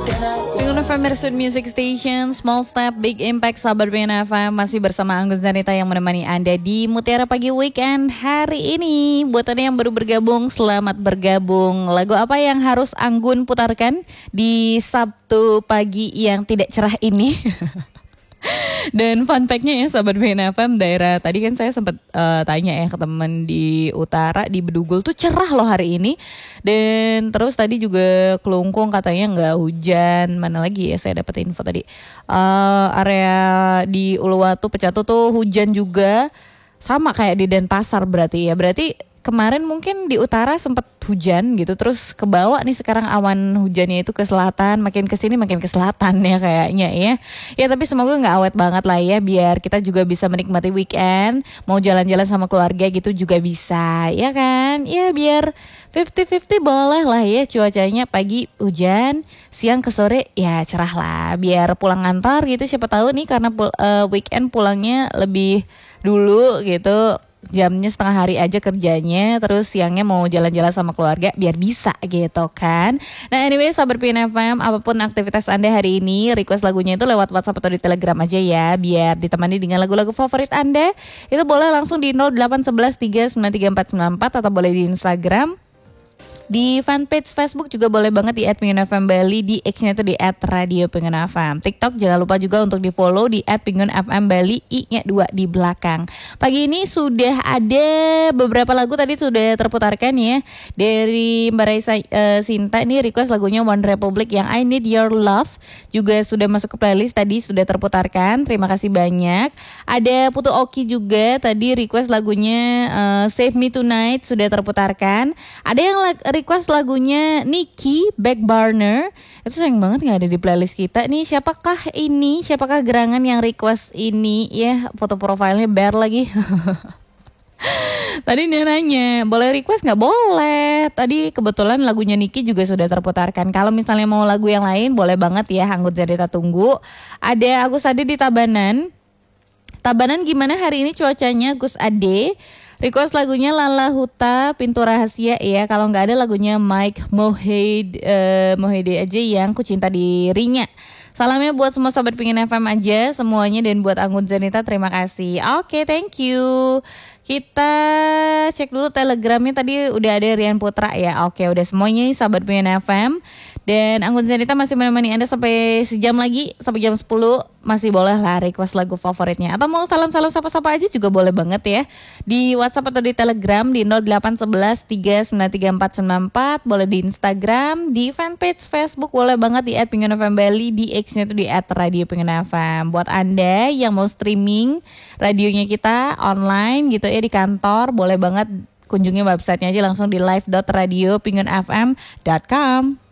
Pengen FM Mersuit Music Station, Small Step, Big Impact, sahabat Pengen FM. Masih bersama Anggun Zanita yang menemani Anda di Mutiara Pagi Weekend hari ini. Buat Anda yang baru bergabung, selamat bergabung. Lagu apa yang harus Anggun putarkan di Sabtu pagi yang tidak cerah ini? Dan fun fact-nya ya sahabat BNFM, daerah tadi kan saya sempat tanya ya ke teman di utara, di Bedugul tuh cerah loh hari ini. Dan terus tadi juga Kelungkung katanya nggak hujan. Mana lagi ya saya dapat info tadi, area di Uluwatu Pecatu tuh hujan juga, sama kayak di Denpasar berarti ya. Berarti kemarin mungkin di utara sempat hujan gitu, terus ke bawah nih sekarang awan hujannya itu ke selatan, makin ke sini makin ke selatan ya kayaknya ya. Ya tapi semoga nggak awet banget lah ya, biar kita juga bisa menikmati weekend, mau jalan-jalan sama keluarga gitu juga bisa, ya kan? Ya biar 50-50 boleh lah ya cuacanya, pagi hujan, siang ke sore ya cerah lah, biar pulang ngantar gitu, siapa tahu nih karena weekend pulangnya lebih dulu gitu. Jamnya setengah hari aja kerjanya, terus siangnya mau jalan-jalan sama keluarga biar bisa gitu kan. Nah anyway sahabat PNFM, apapun aktivitas Anda hari ini, request lagunya itu lewat WhatsApp atau di Telegram aja ya, biar ditemani dengan lagu-lagu favorit Anda. Itu boleh langsung di 0811393494 atau boleh di Instagram. Di fanpage Facebook juga boleh banget di @pingunfm Bali, di X-nya itu di @radiopengunfm. TikTok jangan lupa juga untuk di follow di @pingunfm Bali, I-nya 2 di belakang. Pagi ini sudah ada beberapa lagu tadi sudah terputarkan ya. Dari Mbak Raisa Sinta ini request lagunya One Republic yang I Need Your Love, juga sudah masuk ke playlist tadi, sudah terputarkan. Terima kasih banyak. Ada Putu Oki juga tadi request lagunya Save Me Tonight, sudah terputarkan. Ada yang request lagunya Nicky Back Burner, itu sayang banget nggak ada di playlist kita nih. Siapakah ini? Siapakah gerangan yang request ini? Ya foto profilnya Bear lagi. Tadi dia nanya boleh request nggak? Boleh. Tadi kebetulan lagunya Nicky juga sudah terputarkan. Kalau misalnya mau lagu yang lain boleh banget ya, Anggun Zanita tunggu. Ada Agus Ade di Tabanan. Tabanan gimana hari ini cuacanya Gus Ade? Request lagunya Lala Huta Pintu Rahasia ya. Kalau nggak ada lagunya Mike Mohede aja yang Ku Cinta Dirinya. Salamnya buat semua sahabat Pingin FM aja semuanya, dan buat Anggun Zanita terima kasih. Oke, thank you. Kita cek dulu Telegramnya, tadi udah ada Rian Putra ya. Oke, udah semuanya sahabat Pingin FM. Dan Anggun Zanita masih menemani Anda sampai sejam lagi, sampai jam 10. Masih boleh lah request lagu favoritnya, atau mau salam-salam sapa-sapa aja juga boleh banget ya. Di WhatsApp atau di Telegram di 0811393494. Boleh di Instagram, di fanpage Facebook boleh banget di @pingunfm Bali, di X-nya itu di @radiopengunfm. Buat Anda yang mau streaming radionya kita online gitu ya di kantor, boleh banget kunjungi websitenya aja langsung di live.radiopingunfm.com.